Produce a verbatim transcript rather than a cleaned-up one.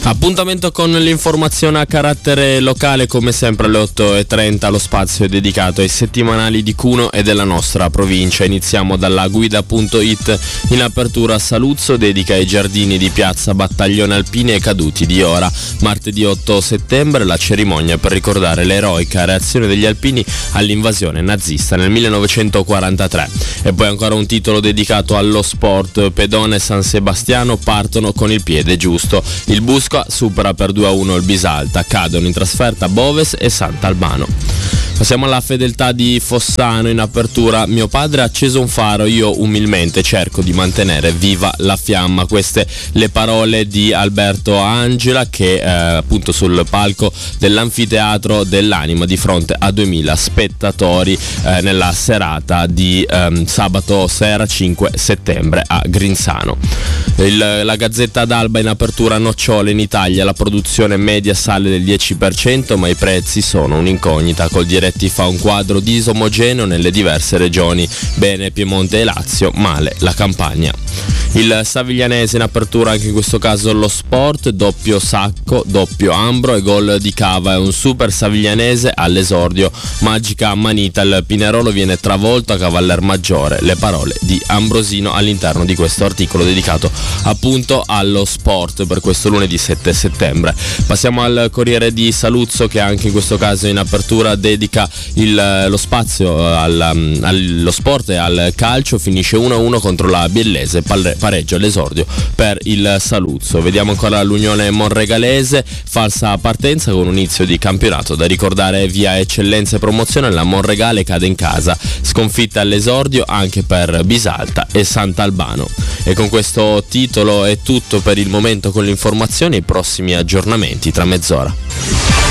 Appuntamento con l'informazione a carattere locale, come sempre alle otto e trenta. Lo spazio è dedicato ai settimanali di Cuno e della nostra provincia. Iniziamo dalla guida punto it. In apertura Saluzzo dedica ai giardini di piazza Battaglione Alpini ai caduti di Ora. Martedì otto settembre la cerimonia per ricordare l'eroica reazione degli alpini all'invasione nazista nel millenovecentoquarantatré. E poi ancora un titolo dedicato allo sport. Pedone e San Sebastiano partono con il piede giusto. Il Busco supera per due a uno il Bisalta, cadono in trasferta Boves e Sant'Albano. Passiamo alla fedeltà di Fossano. In apertura: mio padre ha acceso un faro, io umilmente cerco di mantenere viva la fiamma. Queste le parole di Alberto Angela, che eh, appunto sul palco dell'anfiteatro dell'Anima di fronte a duemila spettatori eh, nella serata di ehm, sabato sera cinque settembre a Grinzano. Il, la Gazzetta d'Alba in apertura: nocciole in Italia, la produzione media sale del dieci per cento ma i prezzi sono un'incognita. Col diretti fa un quadro disomogeneo nelle diverse regioni, bene Piemonte e Lazio, male la Campania. Il Saviglianese in apertura, anche in questo caso lo sport, doppio Sacco, doppio Ambro e gol di Cava. È un super Saviglianese all'esordio, magica manita, il Pinerolo viene travolto a Cavaller Maggiore. Le parole di Ambrosino all'interno di questo articolo dedicato appunto allo sport per questo lunedì sette settembre. Passiamo al Corriere di Saluzzo, che anche in questo caso in apertura dedica il, lo spazio al, allo sport e al calcio. Finisce uno a uno contro la Biellese, pareggio all'esordio per il Saluzzo. Vediamo ancora l'Unione Monregalese, falsa partenza con un inizio di campionato da ricordare via eccellenza e promozione. La Monregale cade in casa, sconfitta all'esordio anche per Bisalta e Sant'Albano. E con questo titolo è tutto per il momento con l'informazione, i prossimi aggiornamenti tra mezz'ora.